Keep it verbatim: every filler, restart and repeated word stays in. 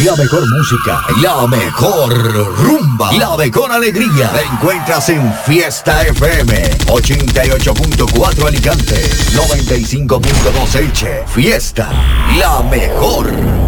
La mejor música, la mejor rumba, la mejor alegría. La encuentras en Fiesta F M ochenta y ocho punto cuatro Alicante, noventa y cinco punto dos Elche. Fiesta, la mejor.